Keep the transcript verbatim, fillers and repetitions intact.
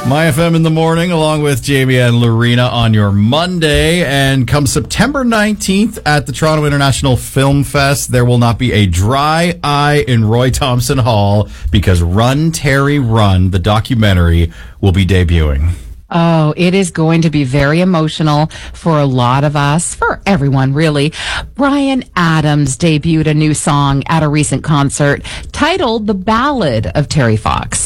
My F M in the morning, along with Jamie and Lorena on your Monday. And come September nineteenth at the Toronto International Film Fest, there will not be a dry eye in Roy Thomson Hall because Run, Terry, Run, the documentary, will be debuting. Oh, it is going to be very emotional for a lot of us, for everyone, really. Bryan Adams debuted a new song at a recent concert titled The Ballad of Terry Fox.